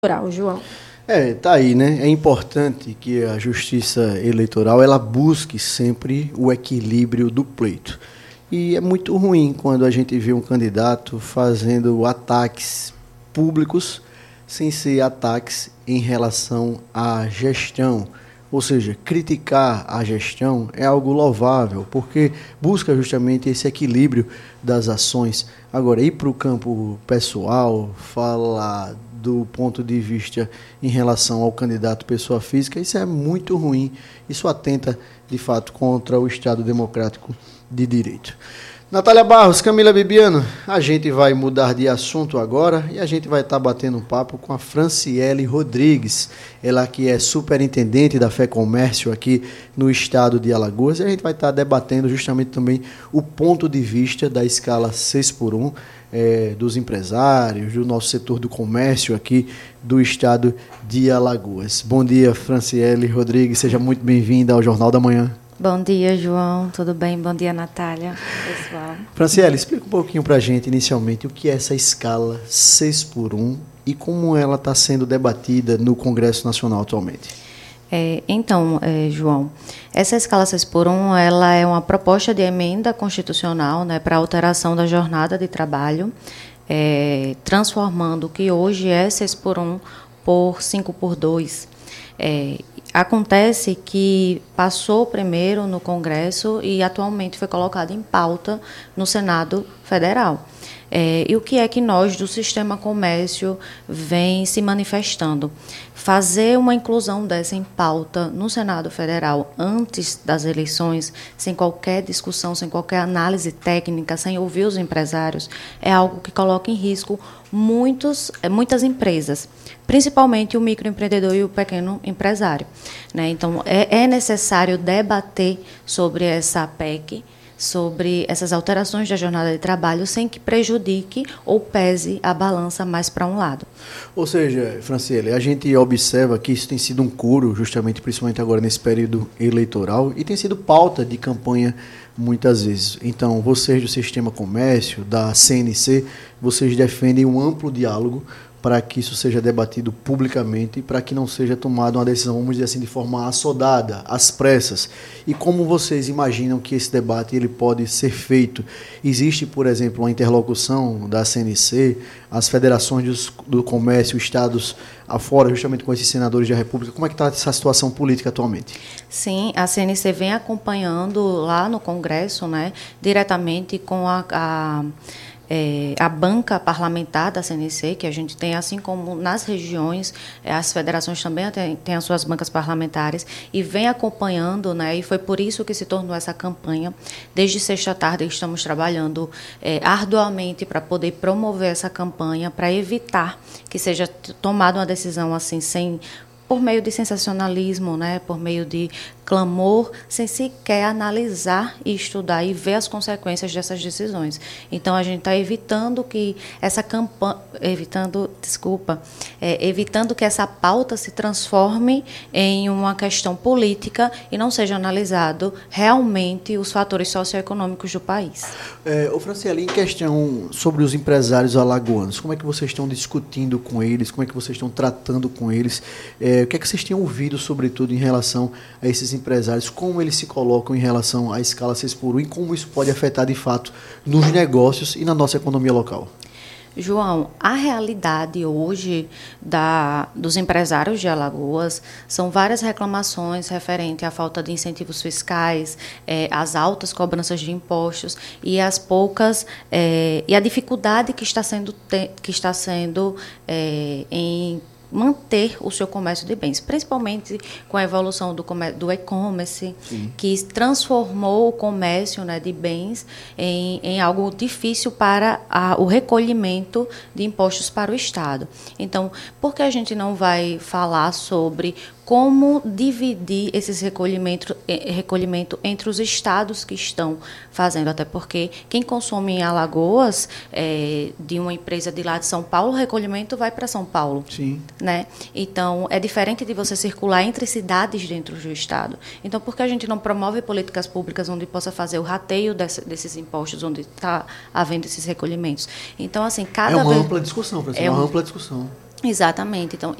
Eleitoral, João. Tá aí, né? É importante que a justiça eleitoral ela busque sempre o equilíbrio do pleito. E é muito ruim quando a gente vê um candidato fazendo ataques públicos sem ser ataques em relação à gestão. Ou seja, criticar a gestão é algo louvável, porque busca justamente esse equilíbrio das ações. Agora, ir para o campo pessoal, falar do ponto de vista em relação ao candidato pessoa física, isso é muito ruim. Isso atenta, de fato, contra o Estado Democrático de Direito. Natália Barros, Camila Bibiano, a gente vai mudar de assunto agora e a gente vai estar batendo um papo com a Franciele Rodrigues, ela que é superintendente da FEComércio aqui no estado de Alagoas, e a gente vai estar debatendo justamente também o ponto de vista da escala 6x1, dos empresários, do nosso setor do comércio aqui do estado de Alagoas. Bom dia, Franciele Rodrigues, seja muito bem-vinda ao Jornal da Manhã. Bom dia, João. Tudo bem? Bom dia, Natália, pessoal. Franciele, explica um pouquinho para a gente, inicialmente, o que é essa escala 6x1 e como ela está sendo debatida no Congresso Nacional atualmente. João, essa escala 6x1 ela é uma proposta de emenda constitucional, né, para alteração da jornada de trabalho, transformando o que hoje é 6x1 por 5x2. Acontece que passou primeiro no Congresso e atualmente foi colocado em pauta no Senado Federal. E o que é que nós, do Sistema Comércio, vem se manifestando? Fazer uma inclusão dessa em pauta no Senado Federal antes das eleições, sem qualquer discussão, sem qualquer análise técnica, sem ouvir os empresários, é algo que coloca em risco muitas empresas, principalmente o microempreendedor e o pequeno empresário, né? Então, é necessário debater sobre essa PEC, sobre essas alterações da jornada de trabalho, sem que prejudique ou pese a balança mais para um lado. Ou seja, Franciele, a gente observa que isso tem sido um coro, justamente, principalmente agora nesse período eleitoral, e tem sido pauta de campanha muitas vezes. Então, vocês do Sistema Comércio, da CNC, vocês defendem um amplo diálogo para que isso seja debatido publicamente e para que não seja tomada uma decisão, vamos dizer assim, de forma assodada, às pressas. E como vocês imaginam que esse debate ele pode ser feito? Existe, por exemplo, uma interlocução da CNC, as federações do comércio, estados afora, justamente com esses senadores da República. Como é que está essa situação política atualmente? Sim, a CNC vem acompanhando lá no Congresso, né, diretamente com a banca parlamentar da CNC, que a gente tem, assim como nas regiões, as federações também têm as suas bancas parlamentares, e vem acompanhando, né, e foi por isso que se tornou essa campanha. Desde sexta tarde estamos trabalhando arduamente para poder promover essa campanha, para evitar que seja tomada uma decisão assim, por meio de sensacionalismo, né, por meio de clamor, sem sequer analisar e estudar e ver as consequências dessas decisões. Então, a gente está evitando que essa campanha, evitando que essa pauta se transforme em uma questão política e não seja analisado realmente os fatores socioeconômicos do país. Franciele, em questão sobre os empresários alagoanos, como é que vocês estão discutindo com eles, como é que vocês estão tratando com eles, o que é que vocês têm ouvido, sobretudo, em relação a esses empresários, como eles se colocam em relação à escala 6x1 e como isso pode afetar, de fato, nos negócios e na nossa economia local? João, a realidade hoje dos empresários de Alagoas são várias reclamações referentes à falta de incentivos fiscais, às altas cobranças de impostos e e a dificuldade que está sendo em manter o seu comércio de bens, principalmente com a evolução do e-commerce, que transformou o comércio, né, de bens em algo difícil para o recolhimento de impostos para o Estado. Então, por que a gente não vai falar sobre como dividir esses recolhimento entre os estados que estão fazendo, até porque quem consome em Alagoas, de uma empresa de lá de São Paulo, o recolhimento vai para São Paulo. Sim. Né? Então, é diferente de você circular entre cidades dentro do estado. Então, por que a gente não promove políticas públicas onde possa fazer o rateio desses impostos, onde está havendo esses recolhimentos? Então, assim, ampla discussão, professor, uma ampla discussão. Exatamente. Então,